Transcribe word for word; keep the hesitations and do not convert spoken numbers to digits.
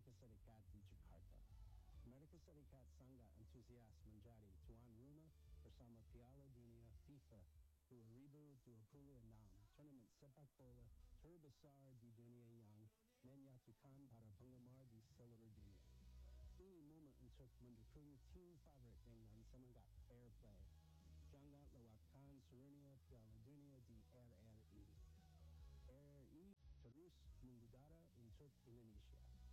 Amerika Serikat di Jakarta. Amerika Serikat sangat antusias menjadi tuan rumah bersama Piala Dunia FIFA dua ribu dua puluh enam, turnamen sepak bola terbesar di dunia yang menyatukan para penggemar di seluruh dunia. Ini momen untuk mendukung tim favorit dengan semangat fair play. Jangan lewatkan serunya Piala Dunia di R R I. R R I terus mengudara untuk Indonesia.